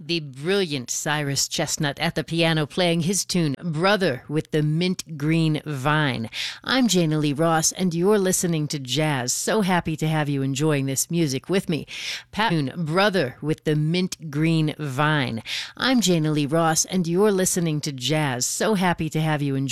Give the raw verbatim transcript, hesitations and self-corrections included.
The brilliant Cyrus Chestnut at the piano playing his tune, Brother with the Mint Green Vine. I'm Jana Lee Ross, and you're listening to Jazz. So happy to have you enjoying this music with me. Pat tune, Brother with the Mint Green Vine. I'm Jana Lee Ross, and you're listening to Jazz. So happy to have you enjoying